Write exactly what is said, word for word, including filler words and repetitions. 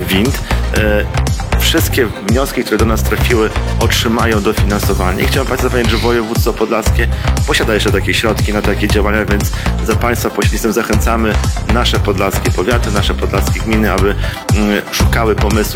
wind. Wszystkie wnioski, które do nas trafiły, otrzymają dofinansowanie. I chciałem Państwu zapewnić, że województwo podlaskie posiada jeszcze takie środki na takie działania, więc za Państwa pośrednictwem zachęcamy nasze podlaskie powiaty, nasze podlaskie gminy, aby szukały pomysłów